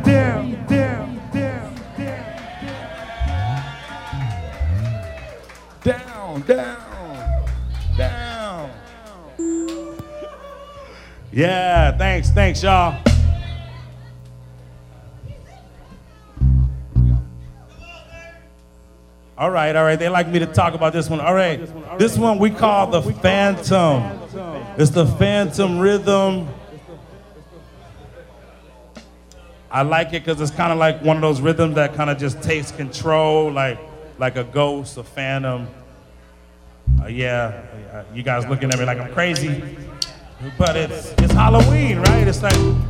Down, down, down. Yeah, thanks, y'all. All right, they like me to talk about this one. All right, this one we call the Phantom. It's the Phantom rhythm. I like it because it's kind of like one of those rhythms that kind of just takes control, like a ghost, a phantom. Yeah, you guys looking at me like I'm crazy, but it's Halloween, right? It's like